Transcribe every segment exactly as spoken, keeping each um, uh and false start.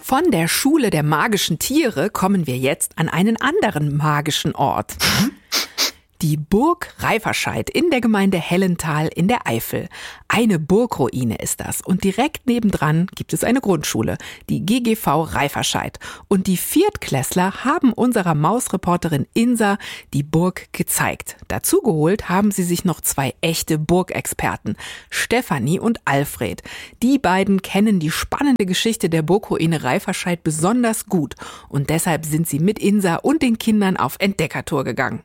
Von der Schule der magischen Tiere kommen wir jetzt an einen anderen magischen Ort. Die Burg Reiferscheid in der Gemeinde Hellental in der Eifel. Eine Burgruine ist das und direkt nebendran gibt es eine Grundschule, die G G V Reiferscheid. Und die Viertklässler haben unserer Mausreporterin Insa die Burg gezeigt. Dazu geholt haben sie sich noch zwei echte Burgexperten, Stefanie und Alfred. Die beiden kennen die spannende Geschichte der Burgruine Reiferscheid besonders gut und deshalb sind sie mit Insa und den Kindern auf Entdeckertour gegangen.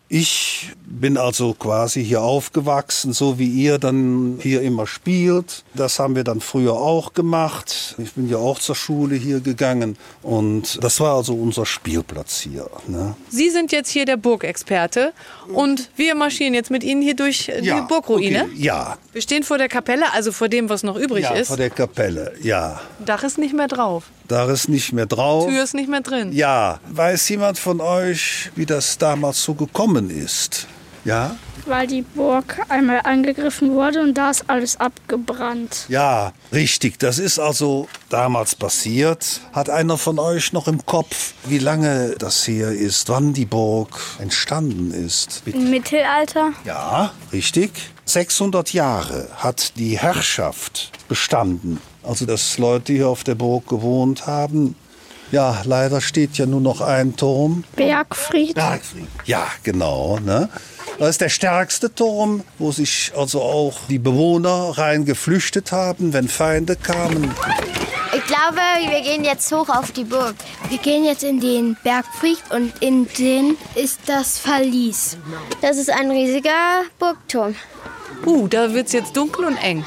Ich bin also quasi hier aufgewachsen, so wie ihr dann hier immer spielt. Das haben wir dann früher auch gemacht. Ich bin ja auch zur Schule hier gegangen und das war also unser Spielplatz hier. Ne? Sie sind jetzt hier der Burgexperte und wir marschieren jetzt mit Ihnen hier durch die ja, Burgruine. Okay, ja. Wir stehen vor der Kapelle, also vor dem, was noch übrig ja, ist. Vor der Kapelle, ja. Dach ist nicht mehr drauf. Dach ist nicht mehr drauf. Tür ist nicht mehr drin. Ja. Weiß jemand von euch, wie das damals so gekommen ist? Ja? Weil die Burg einmal angegriffen wurde und da ist alles abgebrannt. Ja, richtig. Das ist also damals passiert. Hat einer von euch noch im Kopf, wie lange das her ist, wann die Burg entstanden ist? Im Mittelalter? Ja, richtig. sechshundert Jahre hat die Herrschaft bestanden. Also, dass Leute hier auf der Burg gewohnt haben. Ja, leider steht ja nur noch ein Turm. Bergfried. Bergfried. Ja, genau. Ne? Das ist der stärkste Turm, wo sich also auch die Bewohner rein geflüchtet haben, wenn Feinde kamen. Ich glaube, wir gehen jetzt hoch auf die Burg. Wir gehen jetzt in den Bergfried und in den ist das Verlies. Das ist ein riesiger Burgturm. Uh, da wird's jetzt dunkel und eng.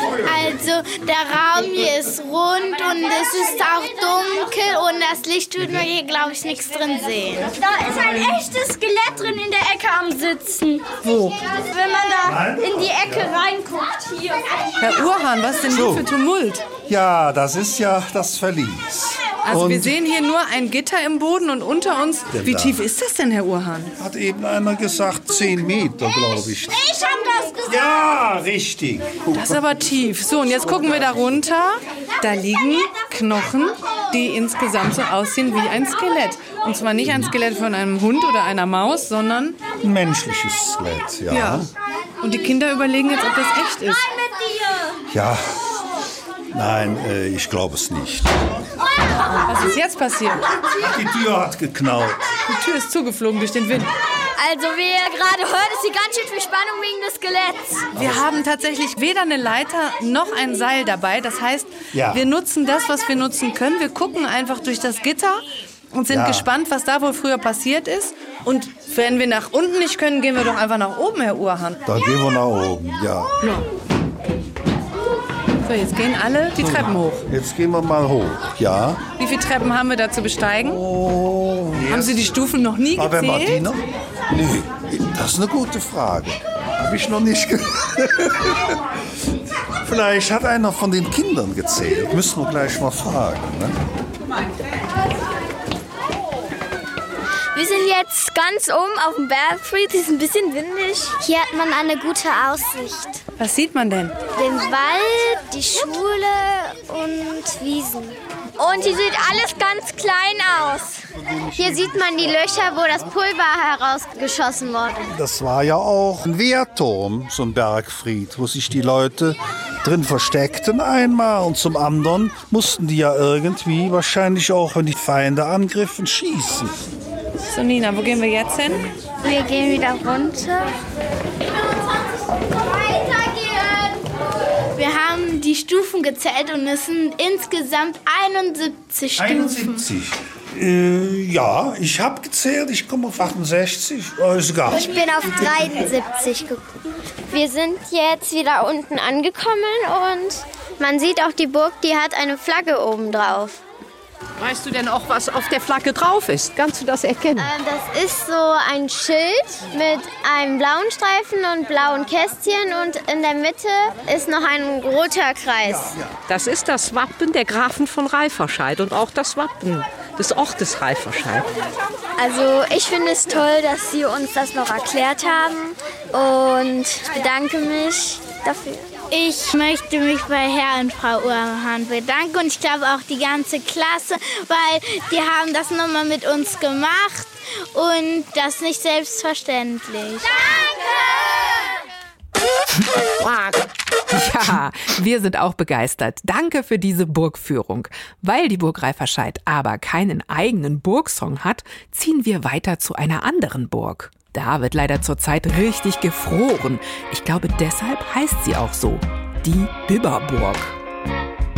Also der Raum hier ist rund und es ist auch dunkel und das Licht tut mir hier, glaube ich, nichts drin sehen. Da ist ein echtes Skelett drin in der Ecke am Sitzen. Wo? Wenn man da in die Ecke reinguckt, hier. Herr Urhan, was denn hier für Tumult? Ja, das ist ja das Verlies. Also und wir sehen hier nur ein Gitter im Boden und unter uns. Denn Wie da tief ist das denn, Herr Urhan? Hat eben einer gesagt, zehn Meter, glaube ich. Ich hab das gesagt. Ja, richtig. Das ist aber tief. So, und jetzt gucken wir da runter. Da liegen Knochen, die insgesamt so aussehen wie ein Skelett. Und zwar nicht ein Skelett von einem Hund oder einer Maus, sondern ein menschliches Skelett, ja. ja. Und die Kinder überlegen jetzt, ob das echt ist. Ja, nein, äh, ich glaube es nicht. Was ist jetzt passiert? Die Tür hat geknallt. Die Tür ist zugeflogen durch den Wind. Also wie ihr gerade hört, ist hier ganz schön viel Spannung wegen des Skeletts. Wir haben tatsächlich weder eine Leiter noch ein Seil dabei. Das heißt, ja. wir nutzen das, was wir nutzen können. Wir gucken einfach durch das Gitter und sind ja. gespannt, was da wohl früher passiert ist. Und wenn wir nach unten nicht können, gehen wir doch einfach nach oben, Herr Urhan. Dann gehen wir nach oben, ja. ja. So, jetzt gehen alle die Treppen hoch. Jetzt gehen wir mal hoch, ja. Wie viele Treppen haben wir da zu besteigen? Oh, yes. Haben Sie die Stufen noch nie gezählt? Aber Martina? Nee, das ist eine gute Frage. Habe ich noch nicht ge Vielleicht hat einer von den Kindern gezählt. Müssen wir gleich mal fragen. Ne? Wir sind jetzt ganz oben auf dem Bergfried. Es ist ein bisschen windig. Hier hat man eine gute Aussicht. Was sieht man denn? Den Wald, die Schule und Wiesen. Und hier sieht alles ganz klein aus. Hier sieht man die Löcher, wo das Pulver herausgeschossen wurde. Das war ja auch ein Wehrturm, so ein Bergfried, wo sich die Leute drin versteckten einmal. Und zum anderen mussten die ja irgendwie wahrscheinlich auch, wenn die Feinde angriffen, schießen. So Nina, wo gehen wir jetzt hin? Wir gehen wieder runter. Wir haben die Stufen gezählt und es sind insgesamt einundsiebzig Stufen. einundsiebzig? Äh, ja, ich habe gezählt, ich komme auf achtundsechzig. Oh, ist egal. Ich bin auf dreiundsiebzig gekommen. Wir sind jetzt wieder unten angekommen und man sieht auch die Burg, die hat eine Flagge oben drauf. Weißt du denn auch, was auf der Flagge drauf ist? Kannst du das erkennen? Ähm, das ist so ein Schild mit einem blauen Streifen und blauen Kästchen und in der Mitte ist noch ein roter Kreis. Das ist das Wappen der Grafen von Reiferscheid und auch das Wappen des Ortes Reiferscheid. Also ich finde es toll, dass Sie uns das noch erklärt haben und ich bedanke mich dafür. Ich möchte mich bei Herr und Frau Uhrmann bedanken und ich glaube auch die ganze Klasse, weil die haben das nochmal mit uns gemacht und das nicht selbstverständlich. Danke! Ja, wir sind auch begeistert. Danke für diese Burgführung. Weil die Burg Reifferscheid aber keinen eigenen Burgsong hat, ziehen wir weiter zu einer anderen Burg. Da wird leider zurzeit richtig gefroren. Ich glaube, deshalb heißt sie auch so, die Bibberburg.